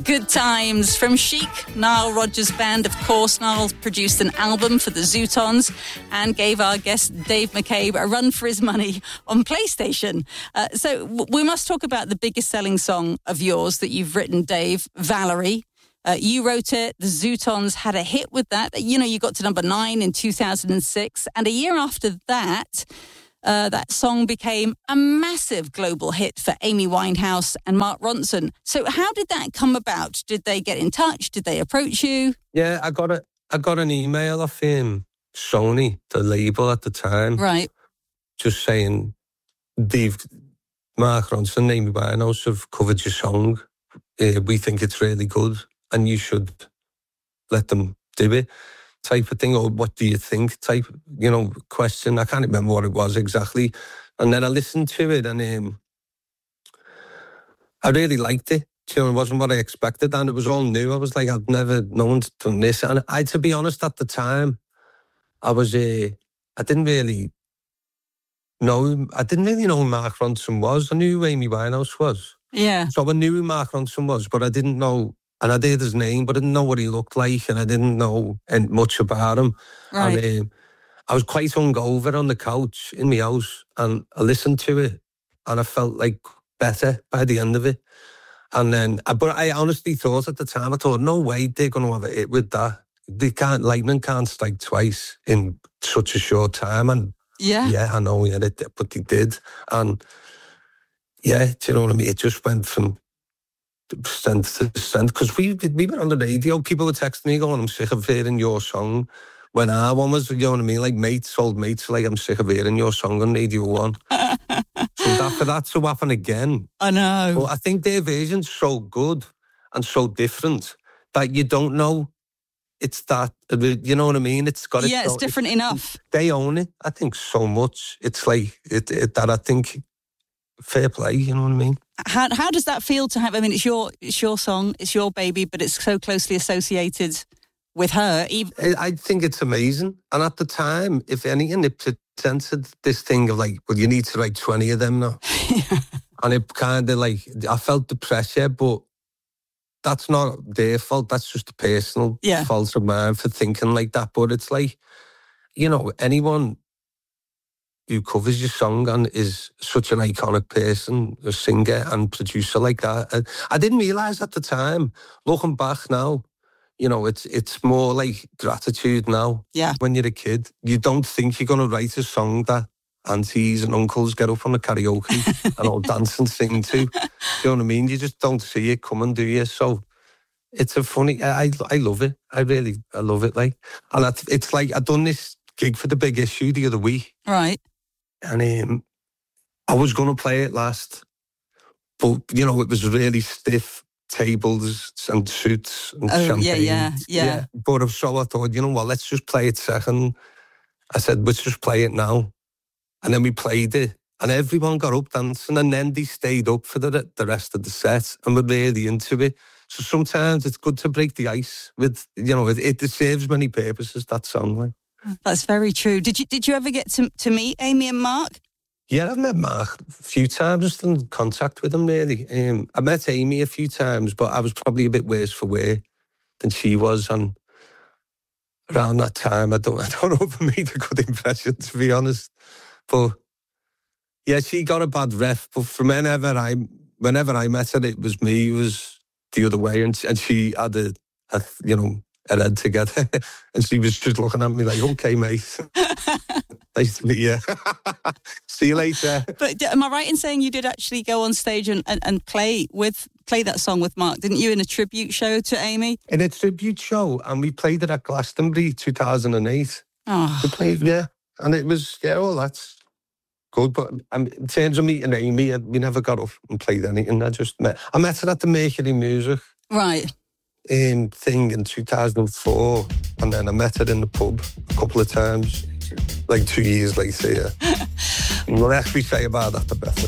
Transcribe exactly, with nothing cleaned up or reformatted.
Good Times from Chic, Nile Rodgers Band. Of course, Nile produced an album for the Zootons and gave our guest Dave McCabe a run for his money on PlayStation. Uh, so w- we must talk about the biggest selling song of yours that you've written, Dave, Valerie. Uh, you wrote it. The Zootons had a hit with that. You know, you got to number nine in two thousand six. And a year after that, Uh, that song became a massive global hit for Amy Winehouse and Mark Ronson. So how did that come about? Did they get in touch? Did they approach you? Yeah, I got a, I got an email off um, Sony, the label at the time. Right. Just saying, Dave, Mark Ronson and Amy Winehouse have covered your song. Uh, we think it's really good and you should let them do it. Type of thing, or what do you think type, you know, question. I can't remember what it was exactly. And then I listened to it and um, I really liked it. You know, it wasn't what I expected and it was all new. I was like, I've never, no one's done this. And I, to be honest, at the time, I was, uh, I didn't really know, I didn't really know who Mark Ronson was. I knew who Amy Winehouse was. Yeah. So I knew who Mark Ronson was, but I didn't know. And I did his name, but I didn't know what he looked like and I didn't know much about him. Right. And um, I was quite hungover on the couch in my house and I listened to it and I felt like better by the end of it. And then, but I honestly thought at the time, I thought, no way they're going to have a hit with that. They can't, lightning can't strike twice in such a short time. And yeah, yeah I know, yeah, they did, but they did. And yeah, do you know what I mean? It just went from strength to strength, because we we were on the radio, people were texting me going, I'm sick of hearing your song. When our one was, you know what I mean, like mates, old mates, like, I'm sick of hearing your song on Radio One. So that, for that to happen again, I know. But I think their version's so good and so different that you don't know it's that, you know what I mean? It's got yeah, its it's different it's, enough. They own it, I think, so much. It's like it, it that I think fair play, you know what I mean? How how does that feel to have? I mean, it's your it's your song, it's your baby, but it's so closely associated with her. Even I think it's amazing. And at the time, if anything, it presented this thing of like, well, you need to write twenty of them now. yeah. And it kind of like, I felt the pressure, but that's not their fault. That's just a personal yeah. fault of mine for thinking like that. But it's like, you know, anyone who covers your song and is such an iconic person, a singer and producer like that. I, I didn't realise at the time, looking back now, you know, it's it's more like gratitude now. Yeah. When you're a kid, you don't think you're going to write a song that aunties and uncles get up on the karaoke and all dance and sing to. Do you know what I mean? You just don't see it coming, do you? So it's a funny, I I love it. I really, I love it. Like, and it's like, I've done this gig for the Big Issue the other week. Right. And um, I was going to play it last, but, you know, it was really stiff tables and suits and oh, champagne. Yeah, yeah, yeah, yeah. But so I thought, you know what, let's just play it second. I said, let's just play it now. And then we played it and everyone got up dancing and then they stayed up for the, the rest of the set and were really into it. So sometimes it's good to break the ice with, you know, it, it serves many purposes, that song. Like. That's very true. Did you did you ever get to to meet Amy and Mark? Yeah, I've met Mark a few times, just in contact with him, really. Um, I met Amy a few times, but I was probably a bit worse for wear than she was. And around that time, I don't, I don't know if I made a good impression, to be honest. But yeah, she got a bad rep. But from whenever I, whenever I met her, it was me who was the other way, and, and she had a, a, you know, her head together, and she was just looking at me like, "Okay, mate, nice to meet you. See you later." But am I right in saying you did actually go on stage and, and, and play with play that song with Mark? Didn't you, in a tribute show to Amy? In a tribute show, and we played it at Glastonbury two thousand eight. Oh, we played, yeah, and it was yeah, well, that's good. But um, in terms of meeting Amy, we never got up and played anything. I just met, I met her at the Mercury Music. Right. Um, thing in two thousand four, and then I met her in the pub a couple of times, like two years later. Yeah. And the less we say about that, the better.